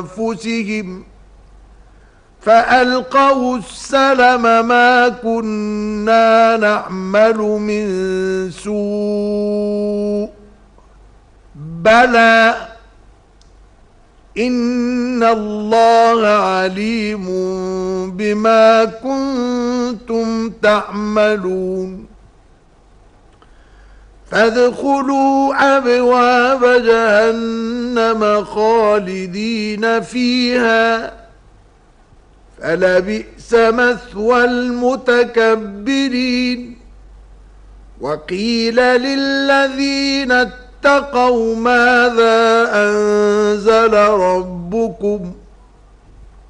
أنفسهم فألقوا السلم ما كنا نعمل من سوء بلى إن الله عليم بما كنتم تعملون فادخلوا أبواب جهنم خالدين فيها فلبئس مثوى المتكبرين وقيل للذين اتقوا ماذا أنزل ربكم